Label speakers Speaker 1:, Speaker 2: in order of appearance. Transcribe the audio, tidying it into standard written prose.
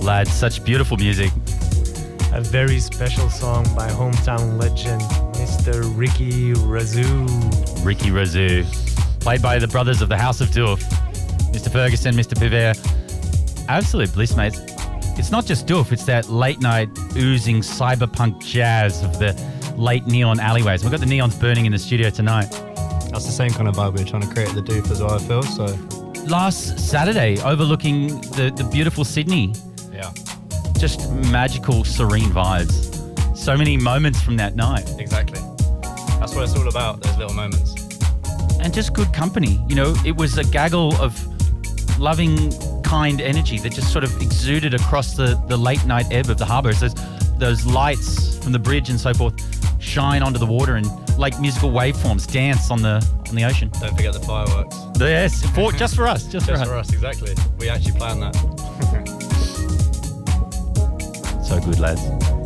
Speaker 1: Lads, such beautiful music.
Speaker 2: A very special song by hometown legend, Mr. Ricky Razoo.
Speaker 1: Ricky Razoo, played by the brothers of the House of Doof, Mr. Ferguson, Mr. Pivert. Absolute bliss, mates. It's not just Doof, it's that late night oozing cyberpunk jazz of the late neon alleyways. We've got the neons burning in the studio tonight.
Speaker 3: That's the same kind of vibe we're trying to create at the Doof as well, I feel. So
Speaker 1: Last Saturday, overlooking the beautiful Sydney.
Speaker 3: yeah,
Speaker 1: Just magical, serene vibes. So many moments from that night.
Speaker 3: exactly. That's what it's all about, those little moments.
Speaker 1: And just good company. You know, it was a gaggle of loving, kind energy that just sort of exuded across the late night ebb of the harbour. As those lights from the bridge and so forth shine onto the water and like musical waveforms dance on the ocean.
Speaker 3: Don't forget the fireworks.
Speaker 1: Yes, just for us. Just for us.
Speaker 3: Exactly. We actually planned that.
Speaker 1: So good, lads.